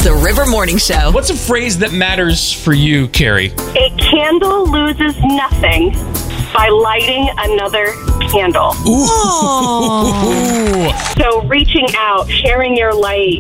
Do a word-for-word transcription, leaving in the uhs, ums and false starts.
The River Morning Show. What's a phrase that matters for you, Carrie? A candle loses nothing by lighting another candle. Ooh. So reaching out, sharing your light,